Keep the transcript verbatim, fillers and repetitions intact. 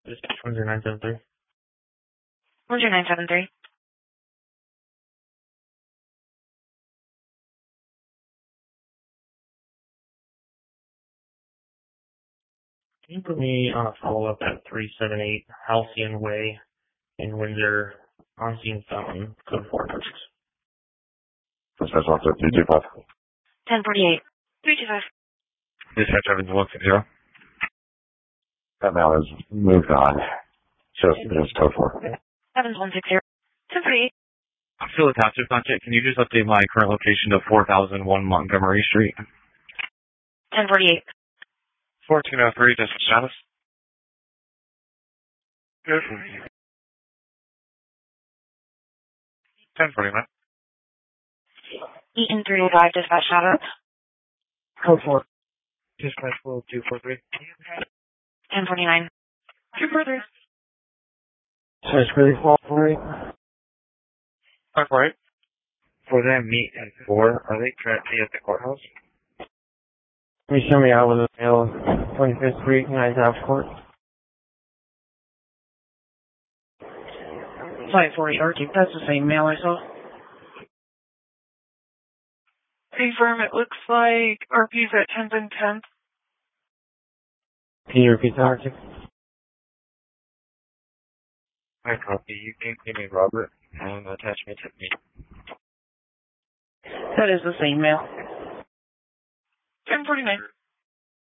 Dispatch one zero nine seven three. one zero nine seven three. Can you put me on a follow-up at three seven eight Halcyon Way in Windsor, on scene fountain, code four six? Dispatch one three two five. ten forty-eight. three two five. Dispatch Evans one six zero. That now has moved on. Shows it's code four. Evans one six zero. ten forty-eight. I'm still a township contact. Can you just update my current location to four thousand one Montgomery Street? ten forty-eight. fourteen oh three, dispatch status. Good. ten forty-nine. Eaton three oh five, dispatch status. Code four. Dispatch four two four three. ten forty-nine. two four three. Dispatch really fall for it. five four eight. For them meet at four, are they currently at the courthouse? Can you show me out with the mail twenty-fifth Street, United House Court? five forty Arctic, that's the same mail I saw. Confirm, it looks like R P's at tenth and tenth. Can you repeat that, Arctic? I copy. You can give me Robert and attach me to me. That is the same mail. ten forty-nine.